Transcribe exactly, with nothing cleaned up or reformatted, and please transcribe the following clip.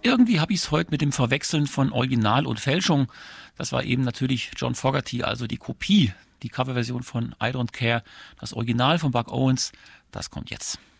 Irgendwie habe ich es heute mit dem Verwechseln von Original und Fälschung. Das war eben natürlich John Fogerty, also die Kopie, die Coverversion von I Don't Care. Das Original von Buck Owens, das kommt jetzt.